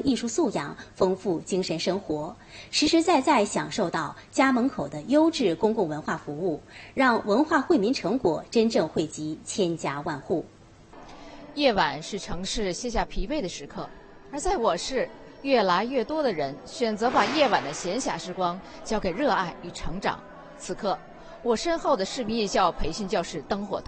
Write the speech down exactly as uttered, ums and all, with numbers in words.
艺术素养，丰富精神生活，实实在在享受到家门口的优质公共文化服务，让文化惠民成果真正惠及千家万户。 夜晚是城市卸下疲惫的时刻，而在我市，越来越多的人选择把夜晚的闲暇时光交给热爱与成长。此刻，我身后的市民夜校培训教室灯火通